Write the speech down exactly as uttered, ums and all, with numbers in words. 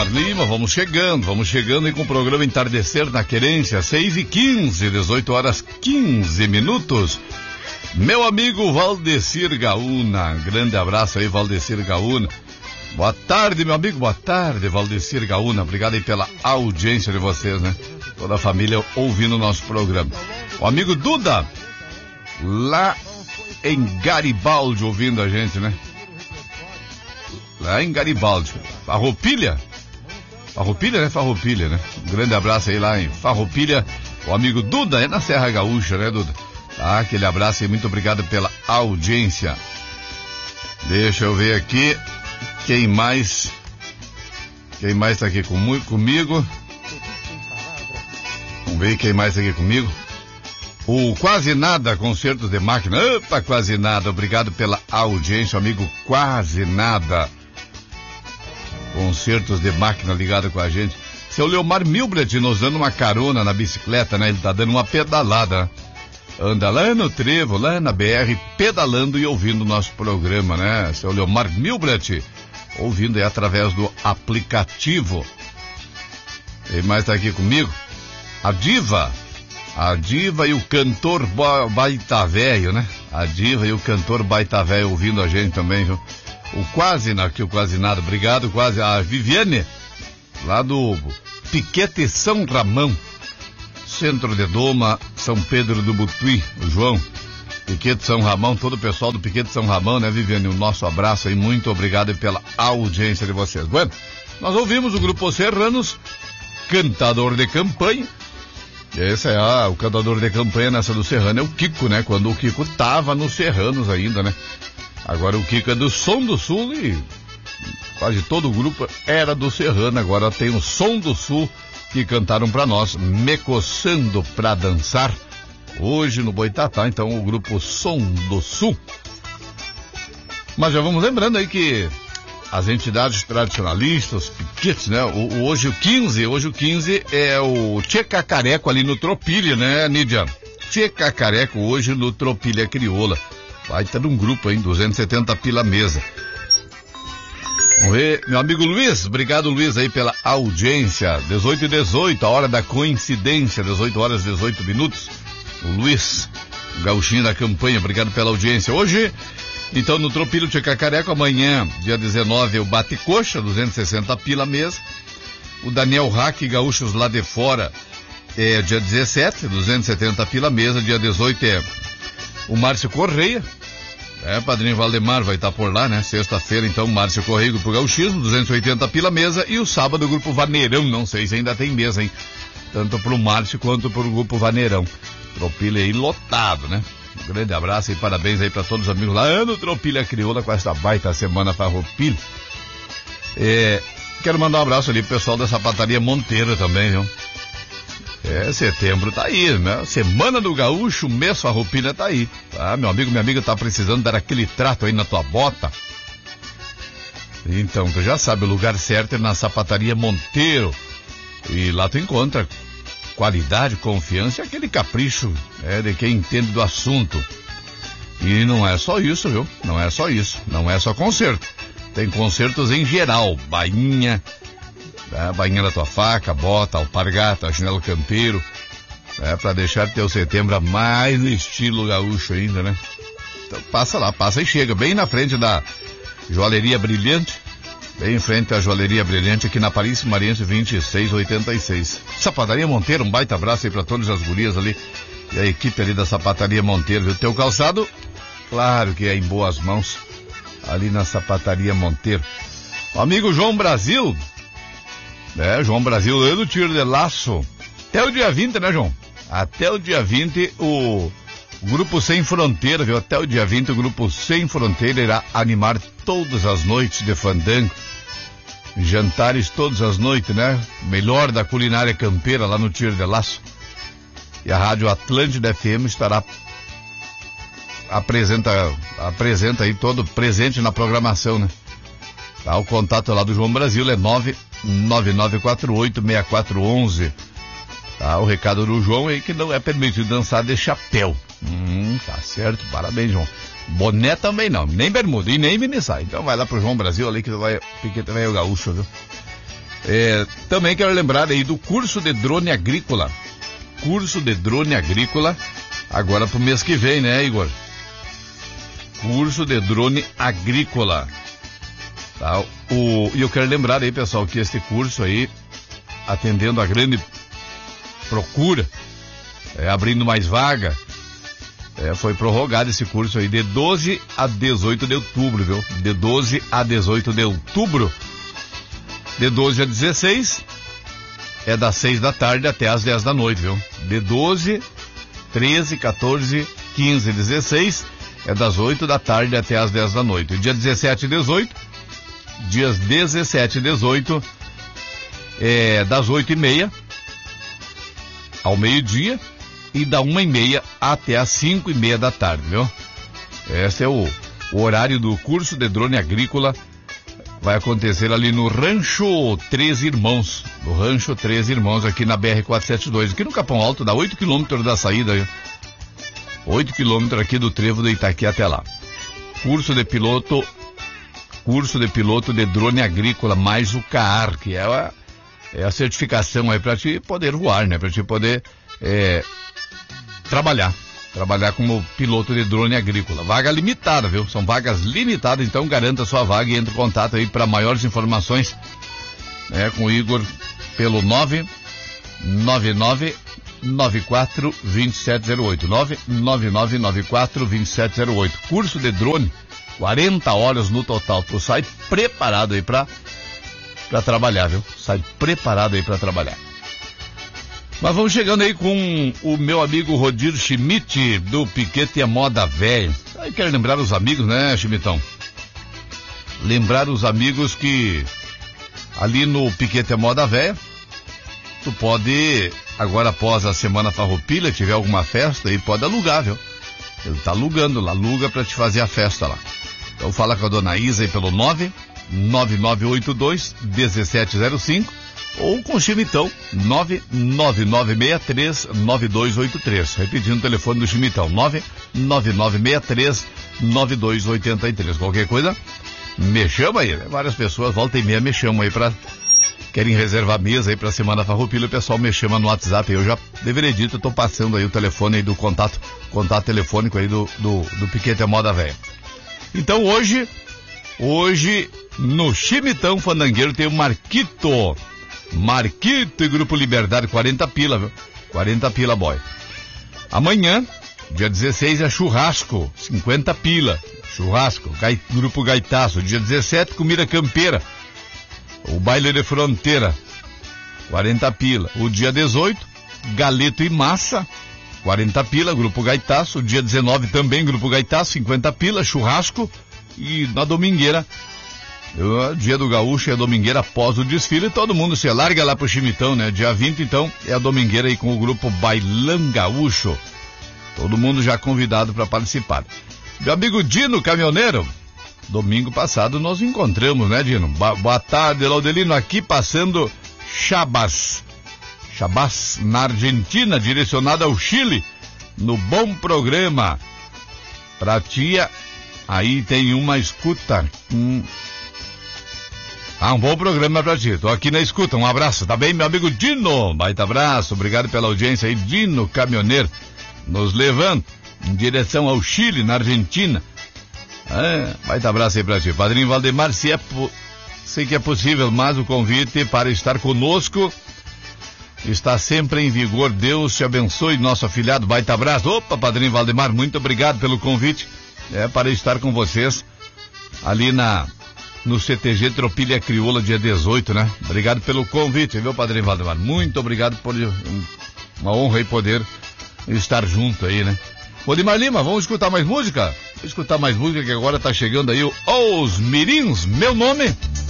Osmar Lima, vamos chegando, vamos chegando aí com o programa Entardecer na Querência, seis e quinze, dezoito horas quinze minutos. Meu amigo Valdecir Gaúna, grande abraço aí, Valdecir Gaúna. Boa tarde, meu amigo, boa tarde, Valdecir Gaúna. Obrigado aí pela audiência de vocês, né? Toda a família ouvindo o nosso programa. O amigo Duda, lá em Garibaldi, ouvindo a gente, né? Lá em Garibaldi. Farroupilha? Farroupilha, né? Farroupilha, né? Um grande abraço aí lá em Farroupilha. O amigo Duda, é na Serra Gaúcha, né, Duda? Tá, aquele abraço e muito obrigado pela audiência. Deixa eu ver aqui quem mais quem mais tá aqui com, comigo. Vamos ver quem mais tá aqui comigo. O Quase Nada, concertos de máquina. Opa, Quase Nada, obrigado pela audiência, amigo Quase Nada. Concertos de máquina ligado com a gente. Seu Leomar Milbret nos dando uma carona na bicicleta, né? Ele tá dando uma pedalada. Anda lá no trevo, lá na B R, pedalando e ouvindo o nosso programa, né? Seu Leomar Milbret, ouvindo aí através do aplicativo. Quem mais tá aqui comigo? A Diva. A Diva e o cantor Baita Velho, né? A Diva e o cantor Baita Velho ouvindo a gente também, viu? O Quase, aqui o Quase Nada, obrigado, Quase. A Viviane, lá do Piquete São Ramão, Centro de Doma, São Pedro do Butuí, o João, Piquete São Ramão, todo o pessoal do Piquete São Ramão, né, Viviane? O nosso abraço aí, muito obrigado pela audiência de vocês. Bueno, nós ouvimos o grupo Serranos, Cantador de Campanha. Esse é ah, o cantador de campanha nessa do Serrano, é o Kiko, né? Quando o Kiko tava nos Serranos ainda, né? Agora o Kiko é do Som do Sul e quase todo o grupo era do Serrano. Agora tem o Som do Sul que cantaram pra nós, Me Coçando Pra Dançar, hoje no Boitatá. Então o grupo Som do Sul. Mas já vamos lembrando aí que as entidades tradicionalistas, piquetes, né? O, o, hoje o quinze, hoje o quinze é o Tchê Cacareco ali no Tropilha, né, Nídia? Tchê Cacareco hoje no Tropilha Crioula. Vai ter um grupo aí, duzentos e setenta pila mesa. Vamos ver, meu amigo Luiz, obrigado Luiz aí pela audiência. dezoito e dezoito, a hora da coincidência, dezoito horas e dezoito minutos. O Luiz, o gauchinho da campanha, obrigado pela audiência. Hoje, então, no Tropilho Tchê Cacareco, amanhã, dia dezenove, é o Bate Coxa, duzentos e sessenta pila mesa. O Daniel Hack, Gaúchos lá de fora, é dia dezessete, duzentos e setenta pila mesa. Dia dezoito é o Márcio Correia, é, Padrinho Valdemar vai estar por lá, né? Sexta-feira, então, Márcio Correia, Grupo Gauchismo, duzentos e oitenta pila mesa. E o sábado, o Grupo Vaneirão, não sei se ainda tem mesa, hein? Tanto pro Márcio quanto pro Grupo Vaneirão. Tropilha aí lotado, né? Um grande abraço e parabéns aí para todos os amigos lá no Tropilha Crioula com essa baita semana Farroupilha. É, quero mandar um abraço ali pro pessoal da Sapataria Monteiro também, viu? É, setembro tá aí, né? Semana do Gaúcho, mês Farroupilha tá aí, tá? Meu amigo, minha amiga tá precisando dar aquele trato aí na tua bota. Então, tu já sabe, o lugar certo é na Sapataria Monteiro. E lá tu encontra qualidade, confiança e aquele capricho, é, de quem entende do assunto. E não é só isso, viu? Não é só isso. Não é só concerto. Tem concertos em geral. Bainha, né? Bainha da tua faca, bota, alpargata, chinelo campeiro. É, pra deixar teu setembro mais no estilo gaúcho ainda, né? Então passa lá, passa e chega. Bem na frente da Joalheria Brilhante. Bem em frente à Joalheria Brilhante, aqui na Paris Mariense vinte e seis oitenta e seis. Sapataria Monteiro, um baita abraço aí pra todas as gurias ali. E a equipe ali da Sapataria Monteiro. O teu calçado, claro que é em boas mãos, ali na Sapataria Monteiro. O amigo João Brasil, é, João Brasil, eu do Tiro de Laço. Até o dia vinte, né, João? Até o dia vinte, o Grupo Sem Fronteira, viu? Até o dia vinte, o Grupo Sem Fronteira irá animar todas as noites de fandango. Jantares todas as noites, né? Melhor da culinária campeira lá no Tiro de Laço. E a Rádio Atlântida F M estará apresenta, apresenta aí todo presente na programação, né? Tá, o contato lá do João Brasil é nove nove nove quatro oito seis quatro um um. Tá, o recado do João é que não é permitido dançar de chapéu. Hum, tá certo, parabéns, João. Boné também não, nem bermuda e nem minissai. Então vai lá pro João Brasil ali que vai, porque também é o gaúcho, viu? É, também quero lembrar aí do curso de drone agrícola. Curso de drone agrícola, agora pro mês que vem, né, Igor? Curso de drone agrícola. Tá? O, e eu quero lembrar aí, pessoal, que este curso aí, atendendo a grande procura, é, abrindo mais vaga, é, foi prorrogado esse curso aí de doze a dezoito de outubro, viu? De doze a dezoito de outubro. De doze a dezesseis, é das seis da tarde até as dez da noite, viu? De doze, treze, quatorze, quinze, dezesseis, é das oito da tarde até as dez da noite. Dia dezessete e dezoito, dias dezessete e dezoito, é das oito e meia ao meio-dia e da uma e meia até as cinco e meia da tarde, viu? Esse é o, o horário do curso de drone agrícola. Vai acontecer ali no Rancho Três Irmãos, no Rancho Três Irmãos, aqui na B R quatrocentos e setenta e dois, aqui no Capão Alto, dá oito quilômetros da saída, viu? oito quilômetros aqui do trevo do Itaqui até lá. Curso de piloto, curso de piloto de drone agrícola, mais o C A A R, que é a, é a certificação aí para te poder voar, né? Para te poder é, trabalhar, trabalhar como piloto de drone agrícola. Vaga limitada, viu? São vagas limitadas, então garanta sua vaga e entre em contato aí para maiores informações, né, com o Igor pelo nove nove nove nove quatro dois sete zero oito, nove nove nove nove quatro dois sete zero oito. Curso de drone, quarenta horas no total. Tu sai preparado aí pra, pra trabalhar, viu? Sai preparado aí pra trabalhar. Mas vamos chegando aí com o meu amigo Rodir Schmidt, do Piquete a Moda Véia. Aí quero lembrar os amigos, né, Schmidtão? Lembrar os amigos que ali no Piquete a Moda Véia, tu pode, agora após a Semana Farroupilha, tiver alguma festa aí, pode alugar, viu? Ele tá alugando lá, aluga pra te fazer a festa lá. Então fala com a dona Isa aí pelo nove nove nove oito dois um sete zero cinco ou com o Chimitão, nove nove nove seis três nove dois oito três. Repetindo o telefone do Chimitão, nove nove nove seis três nove dois oito três. Qualquer coisa, me chama aí, né? Várias pessoas, volta e meia, me chamam aí pra... Querem reservar mesa aí pra Semana Farroupilha, o pessoal me chama no WhatsApp. Eu já deveria dito, eu tô passando aí o telefone aí do contato, contato telefônico aí do, do, do Piquete a Moda Véia. Então hoje, hoje, no Chimitão Fandangueiro tem o Marquito. Marquito e Grupo Liberdade, quarenta pila, viu? quarenta pila, boy. Amanhã, dia dezesseis, é churrasco, cinquenta pila. Churrasco, Gai, Grupo Gaitaço. Dia dezessete, comida campeira. O baile de fronteira, quarenta pila. O dia dezoito, galeto e massa, quarenta pila, Grupo Gaitaço. O dia dezenove também, Grupo Gaitaço, cinquenta pila, churrasco. E na domingueira, o dia do gaúcho é a domingueira após o desfile, todo mundo se larga lá pro Chimitão, né? Dia vinte, então, é a domingueira aí com o grupo Bailão Gaúcho. Todo mundo já convidado para participar. Meu amigo Dino, caminhoneiro, domingo passado nós encontramos, né, Dino? Ba- boa tarde, Laudelino, aqui passando Chabás. Chabás, na Argentina, direcionada ao Chile, no bom programa. Pra tia, aí tem uma escuta. Hum. Ah, um bom programa pra ti. Tô aqui na escuta. Um abraço, tá bem, meu amigo Dino? Baita abraço, obrigado pela audiência aí, Dino, caminhoneiro, nos levando em direção ao Chile, na Argentina. É, baita abraço aí pra ti. Padrinho Valdemar, se é po... sei que é possível, mas o convite para estar conosco está sempre em vigor. Deus te abençoe, nosso afilhado. Baita abraço. Opa, Padrinho Valdemar, muito obrigado pelo convite. É, para estar com vocês ali na no C T G Tropilha Crioula, dia dezoito, né? Obrigado pelo convite, viu, Padrinho Valdemar? Muito obrigado por uma honra aí poder estar junto aí, né? Odimar Lima, vamos escutar mais música? Vamos escutar mais música que agora tá chegando aí o Os Mirins, meu nome.